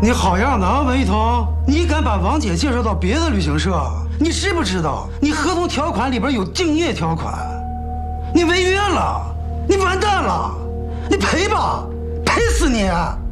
你好样的啊，文一彤！你敢把王姐介绍到别的旅行社？你知不知道你合同条款里边有竞业条款？你违约了，你完蛋了，你赔吧，赔死你！